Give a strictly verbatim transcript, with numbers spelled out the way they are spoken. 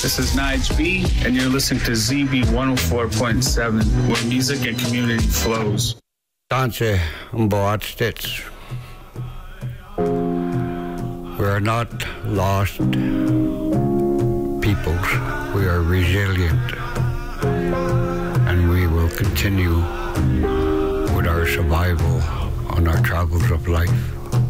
This is Nige B, and you're listening to Z B one oh four point seven, where music and community flows. Danse and Boatstitz. We are not lost peoples. We are resilient. And we will continue with our survival on our travels of life.